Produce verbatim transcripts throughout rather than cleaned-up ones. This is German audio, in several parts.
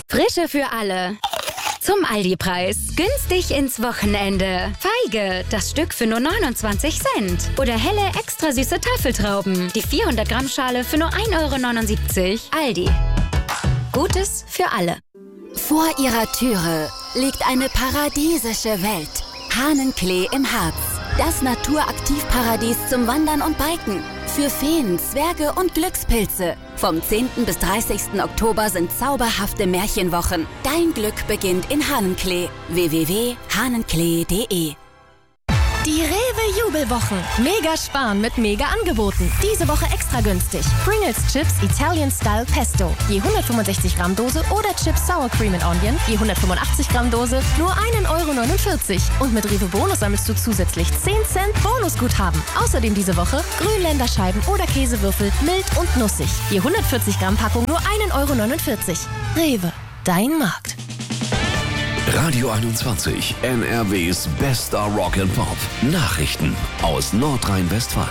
Frische für alle. Zum Aldi-Preis. Günstig ins Wochenende. Feige, das Stück für nur neunundzwanzig Cent. Oder helle, extra süße Tafeltrauben. Die vierhundert Gramm Schale für nur ein Euro neunundsiebzig. Aldi. Gutes für alle. Vor ihrer Türe liegt eine paradiesische Welt. Hahnenklee im Harz. Das Naturaktivparadies zum Wandern und Biken. Für Feen, Zwerge und Glückspilze. Vom zehnten bis dreißigsten Oktober sind zauberhafte Märchenwochen. Dein Glück beginnt in Hahnenklee. w w w punkt hahnenklee punkt de Die Rewe-Jubelwochen. Mega sparen mit Mega-Angeboten. Diese Woche extra günstig. Pringles Chips Italian Style Pesto. Je hundertfünfundsechzig Gramm Dose oder Chips Sour Cream and Onion. Je hundertfünfundachtzig Gramm Dose nur ein Euro neunundvierzig. Und mit Rewe Bonus sammelst du zusätzlich zehn Cent Bonusguthaben. Außerdem diese Woche Grünländerscheiben oder Käsewürfel mild und nussig. Je hundertvierzig Gramm Packung nur ein Euro neunundvierzig. Rewe, dein Markt. Radio einundzwanzig, N R Ws bester Rock and Pop. Nachrichten aus Nordrhein-Westfalen.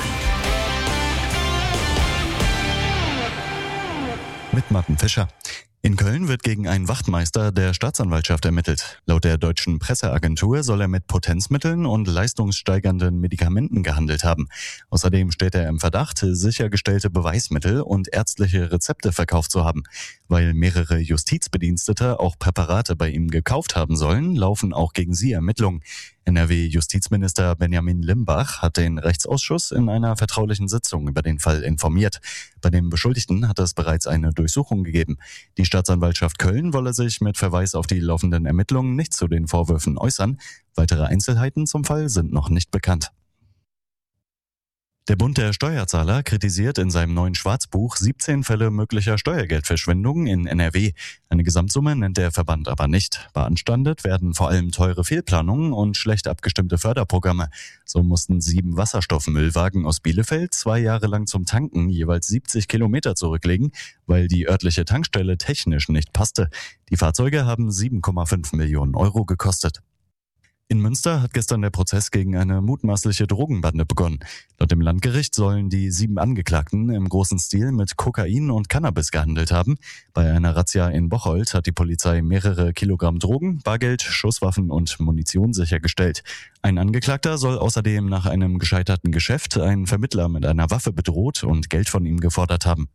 Mit Martin Fischer. In Köln wird gegen einen Wachtmeister der Staatsanwaltschaft ermittelt. Laut der deutschen Presseagentur soll er mit Potenzmitteln und leistungssteigernden Medikamenten gehandelt haben. Außerdem steht er im Verdacht, sichergestellte Beweismittel und ärztliche Rezepte verkauft zu haben. Weil mehrere Justizbedienstete auch Präparate bei ihm gekauft haben sollen, laufen auch gegen sie Ermittlungen. N R W-Justizminister Benjamin Limbach hat den Rechtsausschuss in einer vertraulichen Sitzung über den Fall informiert. Bei dem Beschuldigten hat es bereits eine Durchsuchung gegeben. Die Staatsanwaltschaft Köln wolle sich mit Verweis auf die laufenden Ermittlungen nicht zu den Vorwürfen äußern. Weitere Einzelheiten zum Fall sind noch nicht bekannt. Der Bund der Steuerzahler kritisiert in seinem neuen Schwarzbuch siebzehn Fälle möglicher Steuergeldverschwendung in N R W. Eine Gesamtsumme nennt der Verband aber nicht. Beanstandet werden vor allem teure Fehlplanungen und schlecht abgestimmte Förderprogramme. So mussten sieben Wasserstoffmüllwagen aus Bielefeld zwei Jahre lang zum Tanken jeweils siebzig Kilometer zurücklegen, weil die örtliche Tankstelle technisch nicht passte. Die Fahrzeuge haben sieben Komma fünf Millionen Euro gekostet. In Münster hat gestern der Prozess gegen eine mutmaßliche Drogenbande begonnen. Laut dem Landgericht sollen die sieben Angeklagten im großen Stil mit Kokain und Cannabis gehandelt haben. Bei einer Razzia in Bocholt hat die Polizei mehrere Kilogramm Drogen, Bargeld, Schusswaffen und Munition sichergestellt. Ein Angeklagter soll außerdem nach einem gescheiterten Geschäft einen Vermittler mit einer Waffe bedroht und Geld von ihm gefordert haben.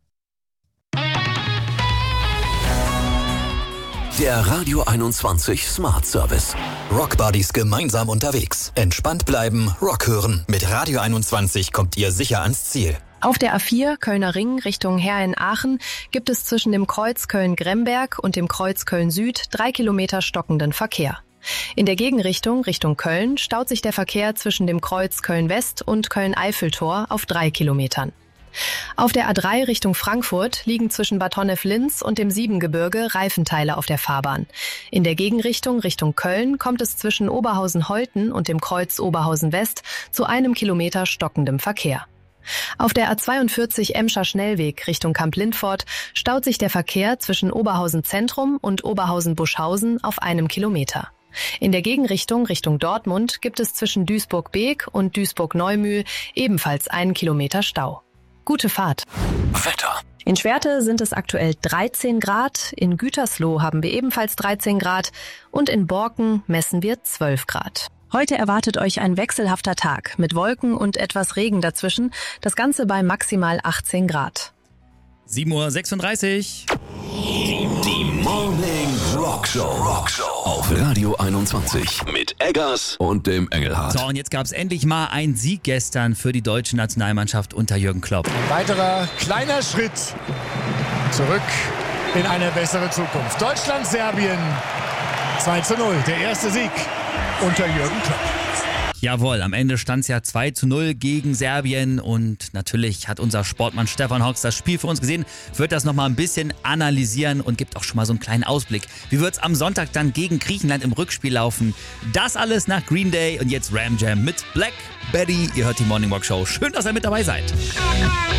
Der Radio einundzwanzig Smart Service. Rockbuddies gemeinsam unterwegs. Entspannt bleiben, Rock hören. Mit Radio einundzwanzig kommt ihr sicher ans Ziel. Auf der A vier Kölner Ring Richtung Heer-in-Aachen gibt es zwischen dem Kreuz Köln-Gremberg und dem Kreuz Köln-Süd drei Kilometer stockenden Verkehr. In der Gegenrichtung Richtung Köln staut sich der Verkehr zwischen dem Kreuz Köln-West und Köln-Eiffeltor auf drei Kilometern. Auf der A drei Richtung Frankfurt liegen zwischen Bad Honnef-Linz und dem Siebengebirge Reifenteile auf der Fahrbahn. In der Gegenrichtung Richtung Köln kommt es zwischen Oberhausen-Holten und dem Kreuz Oberhausen-West zu einem Kilometer stockendem Verkehr. Auf der A zweiundvierzig Emscher Schnellweg Richtung Kamp-Lindfort staut sich der Verkehr zwischen Oberhausen-Zentrum und Oberhausen-Buschhausen auf einem Kilometer. In der Gegenrichtung Richtung Dortmund gibt es zwischen Duisburg-Beek und Duisburg-Neumühl ebenfalls einen Kilometer Stau. Gute Fahrt. Wetter. In Schwerte sind es aktuell dreizehn Grad, in Gütersloh haben wir ebenfalls dreizehn Grad und in Borken messen wir zwölf Grad. Heute erwartet euch ein wechselhafter Tag mit Wolken und etwas Regen dazwischen, das Ganze bei maximal achtzehn Grad. sieben Uhr sechsunddreißig. Die Morning Rock Show. Rock Show auf Radio einundzwanzig mit Eggers und dem Engelhardt. So, und jetzt gab es endlich mal einen Sieg gestern für die deutsche Nationalmannschaft unter Jürgen Klopp. Ein weiterer kleiner Schritt zurück in eine bessere Zukunft. Deutschland, Serbien zwei zu null. Der erste Sieg unter Jürgen Klopp. Jawohl, am Ende stand es ja zwei zu null gegen Serbien und natürlich hat unser Sportmann Stefan Hooks das Spiel für uns gesehen, wird das nochmal ein bisschen analysieren und gibt auch schon mal so einen kleinen Ausblick. Wie wird es am Sonntag dann gegen Griechenland im Rückspiel laufen? Das alles nach Green Day und jetzt Ram Jam mit Black Betty. Ihr hört die Morning Walk Show. Schön, dass ihr mit dabei seid.